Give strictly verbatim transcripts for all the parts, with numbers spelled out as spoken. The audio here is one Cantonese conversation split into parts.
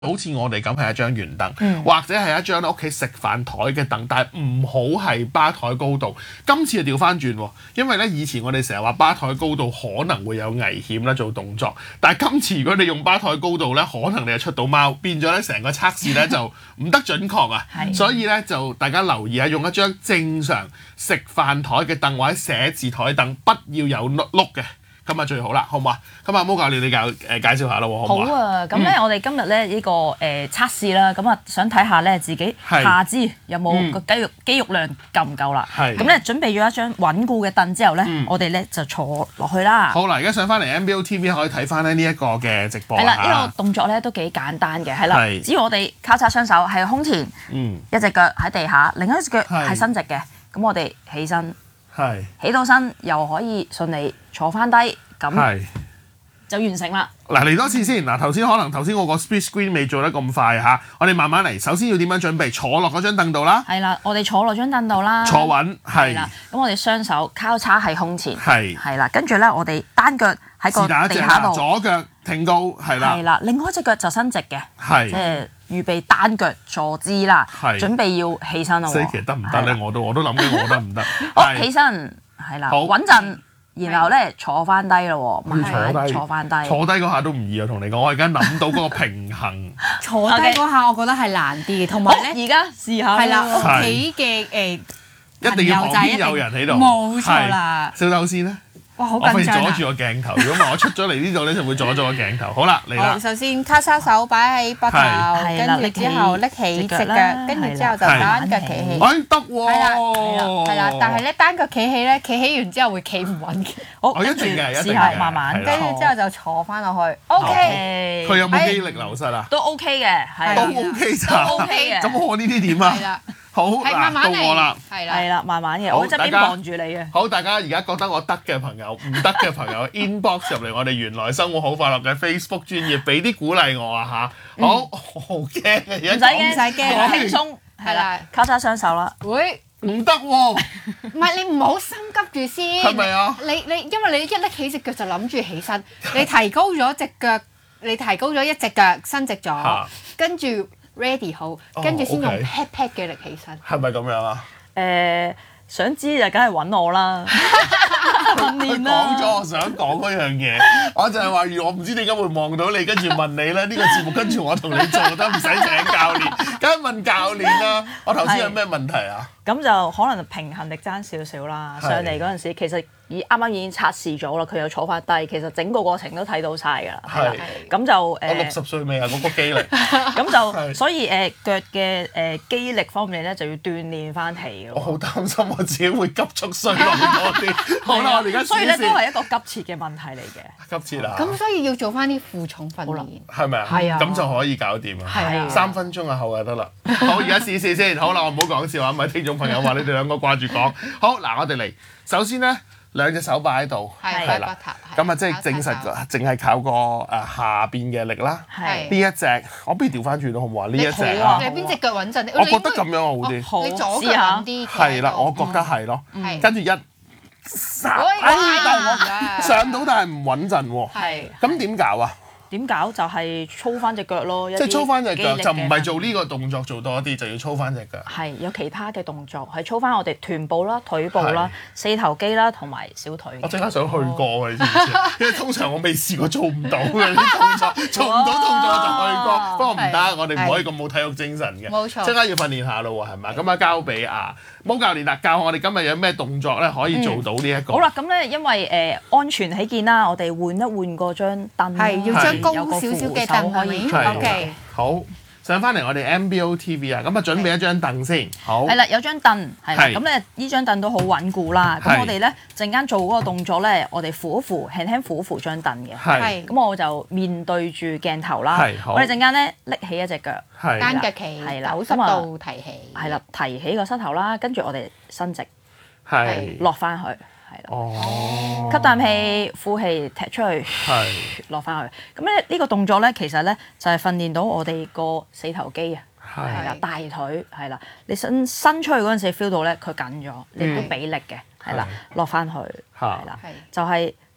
好似我哋咁係一張圓凳， 嗯、 或者係一張屋企食飯台嘅凳，但係唔好係吧台高度。今次就調翻轉喎，因為咧以前我哋成日話吧台高度可能會有危險啦，做動作。但係今次如果你用吧台高度咧，可能你就出到貓，變咗咧成個測試咧就唔得準確啊。所以咧就大家留意下，用一張正常食飯台嘅凳或者寫字台凳，不要有碌碌嘅。咁啊最好啦，好唔好啊？咁啊，毛教練你教誒介紹下咯喎，好唔好啊？咁咧，我哋今日咧呢個誒測試啦，咁啊想睇下咧自己下肢有冇個肌肉肌肉量夠唔夠啦。係。咁咧準備咗一張穩固嘅凳之後咧，我哋咧就坐落去啦。 好啦，而家上翻嚟 N B O T V 可以睇翻咧呢一個嘅直播。 係啦，呢個動作咧都幾簡單嘅，係啦。只要我哋交叉雙手係胸前，一隻腳喺地下，另一隻腳係伸直嘅。咁我哋起身。係起到身又可以順利坐翻低，咁就完成啦。 嗱，嚟多次先。嗱，頭先可能頭先我個 split screen 未做得咁快嚇，我哋慢慢嚟。首先要點樣準備？坐落嗰張凳度啦。 係啦，我哋坐落張凳度啦。 坐穩係啦。 咁我哋雙手交叉喺胸前。 係。係啦，跟住咧我哋單腳喺個地下度。 左腳挺高係啦。 係啦，另外一隻腳就伸直嘅。 係。 即係預備單腳坐姿啦。係。準備要起身啦喎。 其實得唔得咧？我都我都諗緊我得唔得？ 好，起身。係啦，穩陣，然後咧坐翻低咯喎， 坐低， 坐翻低， 坐低嗰下都唔易啊！同你講，我而家諗到嗰個平衡， 坐低嗰下我覺得係難啲嘅，同埋咧， 而家試下係啦，屋企嘅誒， 一定要旁邊有人喺度， 冇錯啦。 小豆先咧。 哇！好緊張啊！我費事阻住個鏡頭，如果唔係我出咗嚟呢度咧，就會阻咗個鏡頭。好啦，嚟啦！ 首先交叉手擺喺膊頭，跟住之後拎起隻腳，跟住之後就單腳企起。 哎，得喎！ 係啦，係啦，但係咧單腳企起咧，企起完之後會企唔穩嘅。 好， 我一定嘅，一定試下慢慢， 跟住之後就坐翻落去。O K。 佢有冇肌力流失啊？ 都 O K 嘅，係都 O K 咋？ 都 O K 嘅。 咁我呢啲點啊？ 係啦。 好，嗱，到我啦， 係啦，係啦，慢慢嘅，我側邊望住你嘅。 好，大家而家覺得我得嘅朋友，唔得嘅朋友 inbox 入嚟我哋原來生活好快樂嘅 Facebook 專頁，俾啲鼓勵我啊嚇！好，好驚啊！而家唔使驚， 唔使驚， 輕鬆，係啦，交叉雙手啦。 會唔得喎？ 唔係你唔好心急住先。 係咪啊？ 你你因為你一拎起隻腳就諗住起身，你提高咗隻腳，你提高咗一隻腳伸直咗，跟住。ready 好，跟住先用 pat pat 嘅力起身。 係咪咁樣啊？ 誒，想知就梗係揾我啦。 佢講咗我想講嗰樣嘢，我就係話，我唔知點解會望到你，跟住問你咧。呢個節目跟住我同你做都唔使請教練，梗係問教練啦。我頭先有咩問題啊？ 咁就可能平衡力爭少少啦。上嚟嗰陣時，其實已啱啱已經測試咗啦，佢又坐翻低，其實整個過程都睇到晒㗎啦。係。咁就誒。 我六十歲未啊？嗰個肌力。 咁就所以誒腳嘅誒肌力方面咧，就要鍛鍊翻起嘅。 我好擔心我自己會急速衰落多啲。好啦，我而家所以咧都係一個急切嘅問題嚟嘅。 急切啊！ 咁所以要做翻啲負重訓練。 係咪啊？ 係啊。 咁就可以搞掂啊！ 係啊。 三分鐘啊後就得啦。好，而家試試先。好啦，我唔好講笑啊！唔係聽眾朋友話你哋兩個掛住講。好嗱，我哋嚟。首先咧，兩隻手擺喺度，係啦。咁啊，即係證實淨係靠個誒下邊嘅力啦。係。呢一隻，我不如調翻轉咯，好唔好啊？呢一隻啊。 你邊隻腳穩陣啲？ 我覺得咁樣好啲。 好。你左腳穩啲。 係啦，我覺得係咯。跟住一。 哎呀！ 上到但係唔穩陣喎。 係。 咁點搞啊？ 點搞就係操翻隻腳咯， 即係操翻隻腳就唔係做呢個動作做多啲，就要操翻隻腳。 係有其他嘅動作，係操翻我哋臀部啦、腿部啦、四頭肌啦同埋小腿。 我即刻想去過你知唔知？因為通常我未試過做唔到嘅啲動作，做唔到動作我就去過。不過唔得，我哋唔可以咁冇體育精神嘅。 冇錯。 即刻要訓練下咯喎，係咪？咁啊交俾阿毛教練啦，教我哋今日有咩動作咧可以做到呢一個。 好啦，咁咧因為誒安全起見啦，我哋換一換嗰張凳。 係要將高少少嘅凳可以。 OK。好，上翻嚟我哋 N B O T V 啊，咁啊準備一張凳先。好。 係啦，有張凳係啦，咁咧呢張凳都好穩固啦。咁我哋咧陣間做嗰個動作咧，我哋扶一扶，輕輕扶一扶張凳嘅。係。咁我就面對住鏡頭啦。係。我哋陣間咧拎起一隻腳。係。單腳企。係啦。九十度提起。係啦，提起個膝頭啦，跟住我哋伸直。係。落翻去。係啦。哦。吸啖氣，呼氣，踢出去。係。落翻去。咁咧呢個動作咧，其實咧就係訓練到我哋個四頭肌啊。係啦，大腿係啦，你伸伸出去嗰陣時 feel 到咧，佢緊咗，你都俾力嘅，係啦，落翻去，係啦，就係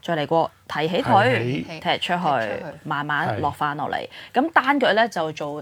再嚟過提起佢，踢出去，慢慢落翻落嚟。咁單腳咧就做